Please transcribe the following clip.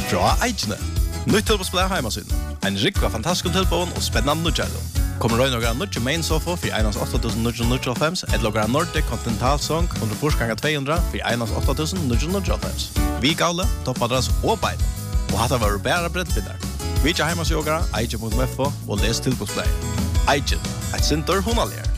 fra Eikene. Nytt tilbosplay heimasiden. En rikva fantastisk tilbån og spennende nødgjælum. Kommer røy noen nødgjæ main sofa for 1.8.995 et logra Nordic Continental Song 100x200 for 1.8.995. Vi gale, toppadras og bein. Og hatt var bæra brettbindar. Vi ikke heimasjogara, eikje.mfo og les tilbosplay. Eikje, et sinter hunalier.